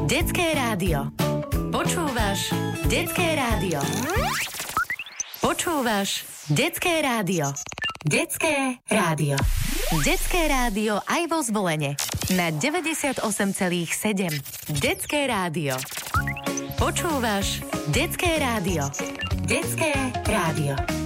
Detské rádio. Počúvaš Detské rádio. Počúvaš Detské rádio. Detské rádio. Detské rádio aj vo Zvolene. Na 98,7. Detské rádio. Počúvaš Detské rádio. Detské rádio.